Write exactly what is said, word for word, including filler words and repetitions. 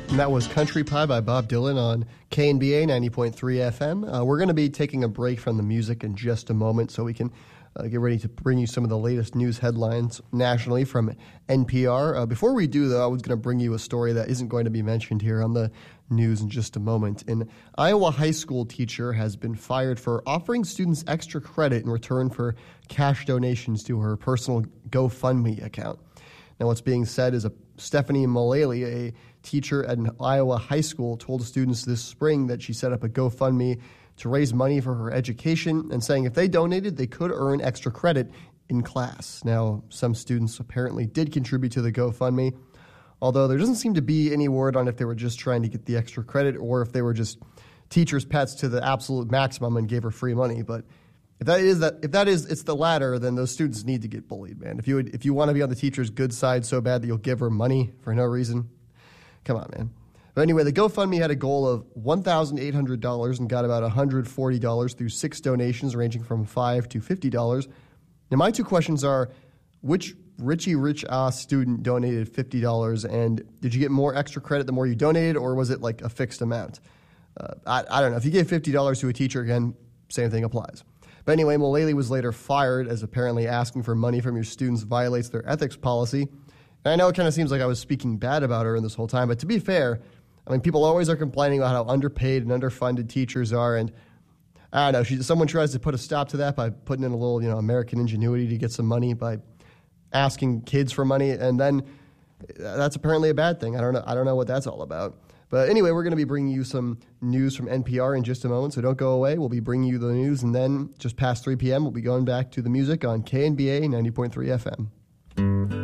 And that was Country Pie by Bob Dylan on K N B A ninety point three F M. Uh, we're going to be taking a break from the music in just a moment so we can uh, get ready to bring you some of the latest news headlines nationally from N P R. Uh, before we do, though, I was going to bring you a story that isn't going to be mentioned here on the news in just a moment. An Iowa high school teacher has been fired for offering students extra credit in return for cash donations to her personal GoFundMe account. Now, what's being said is a Stephanie Mullally, a teacher at an Iowa high school, told students this spring that she set up a GoFundMe to raise money for her education and saying if they donated, they could earn extra credit in class. Now, some students apparently did contribute to the GoFundMe, although there doesn't seem to be any word on if they were just trying to get the extra credit or if they were just teachers' pets to the absolute maximum and gave her free money. But if that is that, if that is it's the latter, then those students need to get bullied, man. If you would, if you want to be on the teacher's good side so bad that you'll give her money for no reason, come on, man. But anyway, the GoFundMe had a goal of one thousand eight hundred dollars and got about one hundred forty dollars through six donations ranging from five dollars to fifty dollars. Now, my two questions are, which Richie Rich Ah student donated fifty dollars, and did you get more extra credit the more you donated, or was it like a fixed amount? Uh, I, I don't know. If you gave fifty dollars to a teacher, again, same thing applies. But anyway, Mullally was later fired as apparently asking for money from your students violates their ethics policy. And I know it kind of seems like I was speaking bad about her in this whole time, but to be fair, I mean, people always are complaining about how underpaid and underfunded teachers are, and I don't know, she, someone tries to put a stop to that by putting in a little, you know, American ingenuity to get some money by asking kids for money, and then that's apparently a bad thing. I don't know. I don't know what that's all about. But anyway, we're going to be bringing you some news from N P R in just a moment, so don't go away. We'll be bringing you the news, and then just past three p.m., we'll be going back to the music on K N B A ninety point three F M.